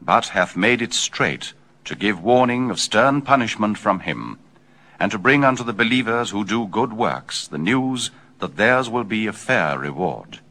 but hath made it straight, to give warning of stern punishment from him, and to bring unto the believers who do good works the news that theirs will be a fair reward.